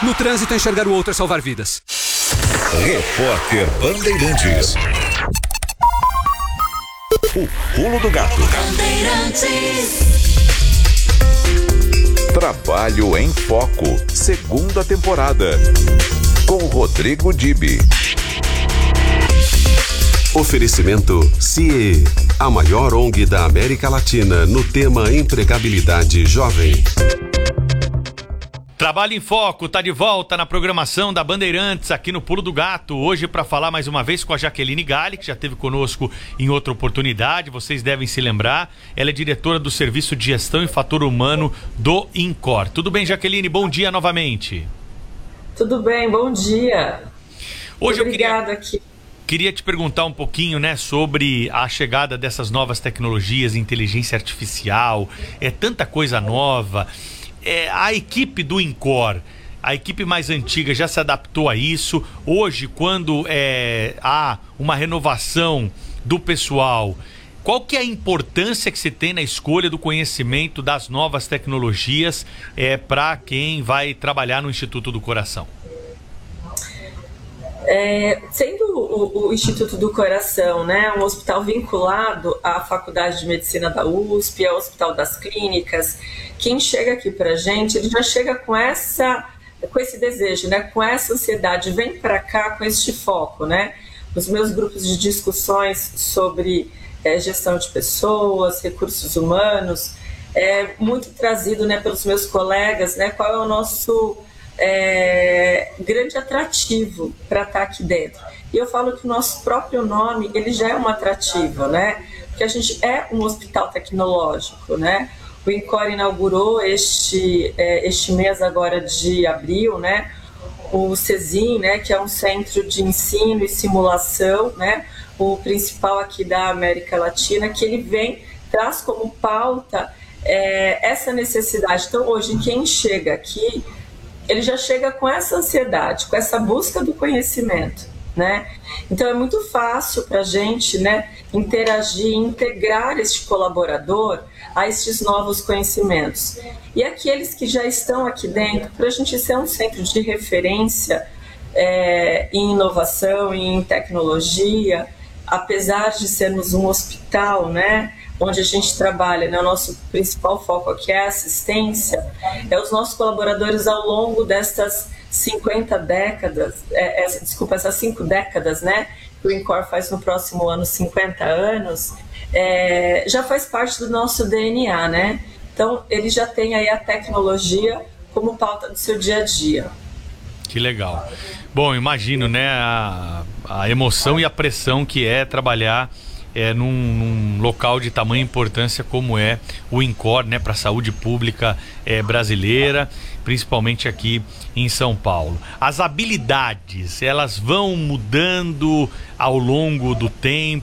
No trânsito, enxergar o outro é salvar vidas. Repórter Bandeirantes. O Pulo do Gato. Trabalho em Foco, segunda temporada. Com Rodrigo Dibi. Oferecimento CIE, a maior ONG da América Latina no tema empregabilidade jovem. Trabalho em Foco tá de volta na programação da Bandeirantes aqui no Pulo do Gato. Hoje para falar mais uma vez com a Jaqueline Galli, que já esteve conosco em outra oportunidade. Vocês devem se lembrar. Ela é diretora do Serviço de Gestão e Fator Humano do INCOR. Tudo bem, Jaqueline? Bom dia novamente. Tudo bem, bom dia. Hoje Obrigada aqui. Queria te perguntar um pouquinho, né, sobre a chegada dessas novas tecnologias, inteligência artificial, tanta coisa nova. A equipe do INCOR, a equipe mais antiga, já se adaptou a isso. Hoje, quando há uma renovação do pessoal, qual que é a importância que se tem na escolha do conhecimento das novas tecnologias para quem vai trabalhar no Instituto do Coração? Sendo o Instituto do Coração, né, um hospital vinculado à Faculdade de Medicina da USP, ao Hospital das Clínicas, quem chega aqui para a gente, ele já chega com esse desejo, né, com essa ansiedade, vem para cá com este foco, né? Os meus grupos de discussões sobre gestão de pessoas, recursos humanos, muito trazido, né, pelos meus colegas, né, qual é o nosso grande atrativo para estar aqui dentro. E eu falo que o nosso próprio nome, ele já é um atrativo, né? Porque a gente é um hospital tecnológico, né? O INCOR inaugurou este mês agora de abril, né? O CESIM, né? Que é um centro de ensino e simulação, né? O principal aqui da América Latina, que ele traz como pauta essa necessidade. Então, hoje, quem chega aqui, ele já chega com essa ansiedade, com essa busca do conhecimento, né? Então é muito fácil para a gente, né, interagir, integrar este colaborador a estes novos conhecimentos. E aqueles que já estão aqui dentro, para a gente ser um centro de referência em inovação, em tecnologia, apesar de sermos um hospital, né, onde a gente trabalha, né, o nosso principal foco aqui é a assistência, os nossos colaboradores ao longo destas 50 décadas, essas 5 décadas, né, que o INCOR faz no próximo ano 50 anos, já faz parte do nosso DNA, né? Então, ele já tem aí a tecnologia como pauta do seu dia a dia. Que legal. Bom, imagino, né, a emoção e a pressão que é trabalhar num local de tamanha importância como é o INCOR, né, para a saúde pública brasileira, principalmente aqui em São Paulo. As habilidades, elas vão mudando ao longo do tempo.